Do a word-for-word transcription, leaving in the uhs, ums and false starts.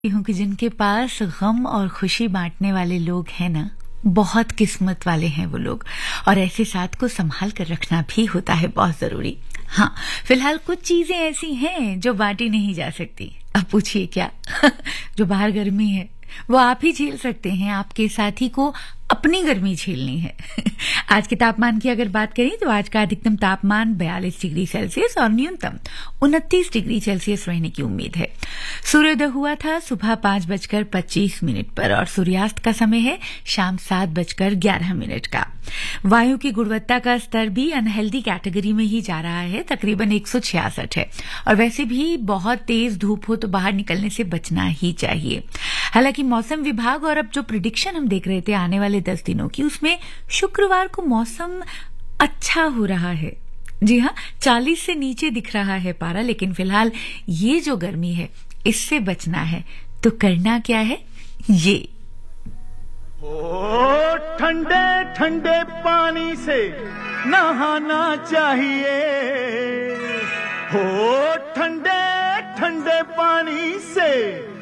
हूँ कि जिनके पास गम और खुशी बांटने वाले लोग हैं ना, बहुत किस्मत वाले हैं वो लोग। और ऐसे साथ को संभाल कर रखना भी होता है बहुत जरूरी। हाँ, फिलहाल कुछ चीजें ऐसी हैं जो बांटी नहीं जा सकती। अब पूछिए क्या? जो बाहर गर्मी है वो आप ही झेल सकते हैं, आपके साथी को अपनी गर्मी झेलनी है। आज के तापमान की अगर बात करें तो आज का अधिकतम तापमान बयालीस डिग्री सेल्सियस और न्यूनतम उनतीस डिग्री सेल्सियस रहने की उम्मीद है। सूर्योदय हुआ था सुबह पांच बजकर पच्चीस मिनट पर और सूर्यास्त का समय है शाम सात बजकर ग्यारह मिनट का। वायु की गुणवत्ता का स्तर भी अनहेल्दी कैटेगरी में ही जा रहा है, तकरीबन एक सौ छियासठ है। और वैसे भी बहुत तेज धूप हो तो बाहर निकलने से बचना ही चाहिए। हालांकि मौसम विभाग और अब जो प्रिडिक्शन हम देख रहे थे आने वाले दस दिनों की, उसमें शुक्रवार को मौसम अच्छा हो रहा है। जी हाँ, चालीस से नीचे दिख रहा है पारा, लेकिन फिलहाल ये जो गर्मी है इससे बचना है तो करना क्या है ये। ओ ठंडे ठंडे पानी से नहाना चाहिए, हो ठंडे ठंडे पानी से